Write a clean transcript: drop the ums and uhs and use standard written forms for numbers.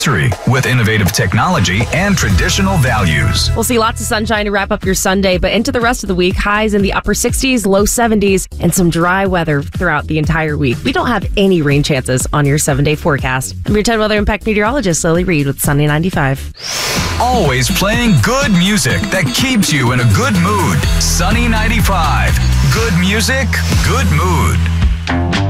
with innovative technology and traditional values. We'll see lots of sunshine to wrap up your Sunday, but into the rest of the week, highs in the upper 60s, low 70s, and some dry weather throughout the entire week. We don't have any rain chances on your 7-day forecast. I'm your 10 Weather Impact meteorologist, Lily Reed, with Sunny 95. Always playing good music that keeps you in a good mood. Sunny 95. Good music, good mood.